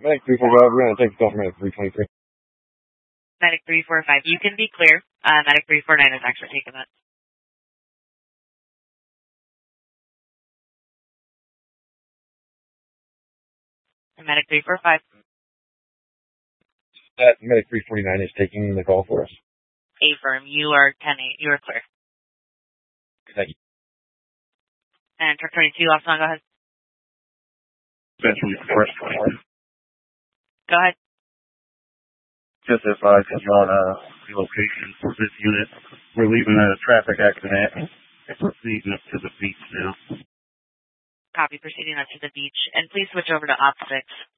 Medic 345, we're going to take the call from Medic 323. Medic 345, you can be clear. Medic 349 is actually taking that. And Medic 345. Medic 349 is taking the call for us. Affirm, you are 10-8. You are clear. Thank you. And truck 22, Austin, go ahead. Central Express. Go ahead. Just advise you're on a relocation for this unit. We're leaving a traffic accident and proceeding up to the beach now. Copy, proceeding up to the beach. And please switch over to Op 6.